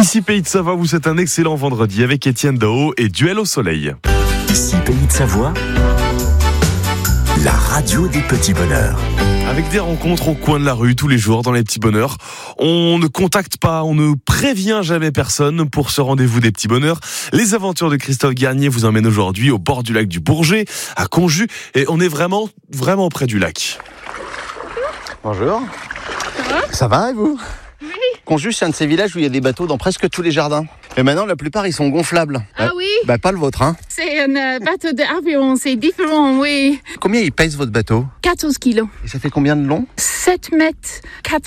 Ici Pays de Savoie, vous souhaite un excellent vendredi avec Étienne Dao et Duel au soleil. Ici Pays de Savoie, la radio des petits bonheurs. Avec des rencontres au coin de la rue tous les jours dans les petits bonheurs. On ne contacte pas, on ne prévient jamais personne pour ce rendez-vous des petits bonheurs. Les aventures de Christophe Garnier vous emmènent aujourd'hui au bord du lac du Bourget, à Conjus, et on est vraiment près du lac. Bonjour. Ça va et vous? Oui. Conjus, c'est un de ces villages où il y a des bateaux dans presque tous les jardins. Et maintenant, la plupart, ils sont gonflables. Ah oui? Pas le vôtre, hein. C'est un bateau d'avion, c'est différent, oui. Combien il pèse votre bateau? 14 kilos. Et ça fait combien de long? 7 mètres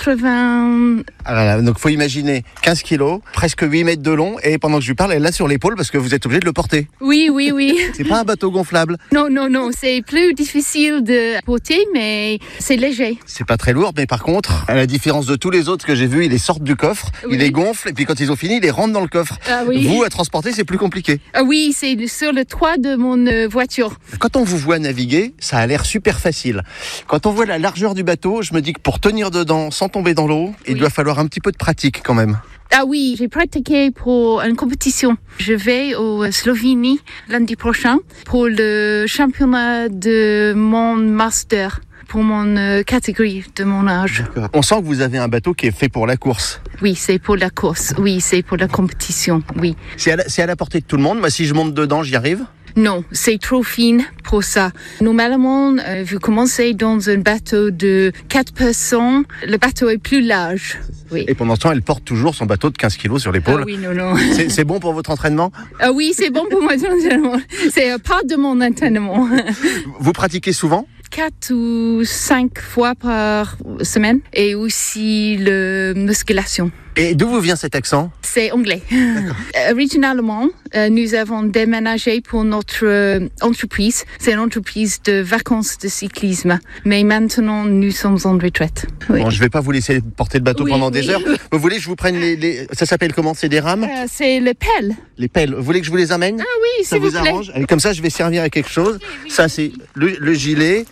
80. Ah là, donc faut imaginer 15 kilos, presque 8 mètres de long, et pendant que je lui parle, elle l'a sur l'épaule parce que vous êtes obligé de le porter. Oui. C'est pas un bateau gonflable. Non, c'est plus difficile de porter, mais c'est léger. C'est pas très lourd, mais par contre, à la différence de tous les autres que j'ai vus, ils les sortent du coffre, Oui. ils les gonflent, et puis quand ils ont fini, ils les rentrent dans le coffre. Ah oui. Vous, à transporter, c'est plus compliqué. Ah oui, c'est sur le toit de mon voiture. Quand on vous voit naviguer, ça a l'air super facile. Quand on voit la largeur du bateau, je me dis que pour tenir dedans sans tomber dans l'eau, il doit falloir un petit peu de pratique quand même. Ah oui, j'ai pratiqué pour une compétition. Je vais au Slovénie lundi prochain pour le championnat de mon master, pour mon catégorie de mon âge. On sent que vous avez un bateau qui est fait pour la course. Oui, c'est pour la course. Oui, c'est pour la compétition. Oui. C'est à la portée de tout le monde. Moi, si je monte dedans, j'y arrive. Non, c'est trop fine pour ça. Normalement, vous commencez dans un bateau de 4 personnes. Le bateau est plus large. Oui. Et pendant ce temps, elle porte toujours son bateau de 15 kilos sur l'épaule. Ah oui, non. C'est bon pour votre entraînement? Ah oui, c'est bon pour mon entraînement. C'est part de mon entraînement. Vous pratiquez souvent? 4 ou 5 fois par semaine. Et aussi la musculation. Et d'où vous vient cet accent? C'est anglais. Originalement, nous avons déménagé pour notre entreprise. C'est une entreprise de vacances de cyclisme. Mais maintenant, nous sommes en retraite. Oui. Bon, je vais pas vous laisser porter le bateau pendant des heures. Vous voulez que je vous prenne les... Ça s'appelle comment? C'est des rames? C'est le pelle. Les pelles. Vous voulez que je vous les amène? Ah oui, ça s'il vous vous plaît. arrange? Allez, comme ça, je vais servir à quelque chose. Oui. Ça, c'est le gilet.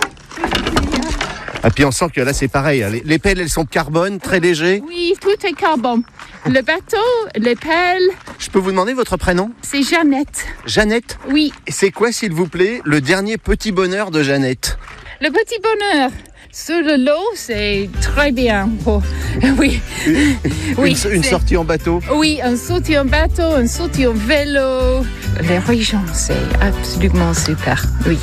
Et puis on sent que là c'est pareil, les pelles elles sont de carbone, très légers. Oui, tout est carbone. Le bateau, les pelles. Je peux vous demander votre prénom? C'est Jeannette. Jeannette? Oui. C'est quoi s'il vous plaît le dernier petit bonheur de Jeannette? Le petit bonheur. Sur le lot, c'est très bien. Oui. Une sortie en bateau? Oui, une sortie en bateau, une sortie en vélo. Les régions, c'est absolument super. Oui.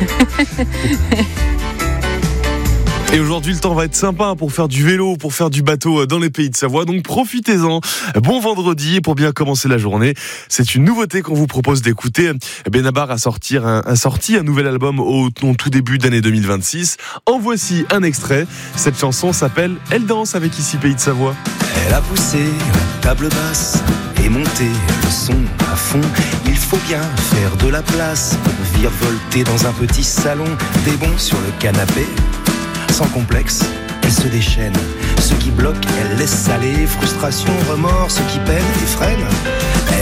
Et aujourd'hui, le temps va être sympa pour faire du vélo, pour faire du bateau dans les Pays de Savoie. Donc profitez-en. Bon vendredi. Et pour bien commencer la journée, c'est une nouveauté qu'on vous propose d'écouter. Benabar a sorti un nouvel album au tout début d'année 2026. En voici un extrait. Cette chanson s'appelle Elle danse avec Ici Pays de Savoie. Elle a poussé la table basse et monté le son à fond. Il faut bien faire de la place pour virevolter dans un petit salon. Des bons sur le canapé. Sans complexe, elle se déchaîne. Ce qui bloque, elle laisse aller. Frustration, remords, ce qui peine et freine.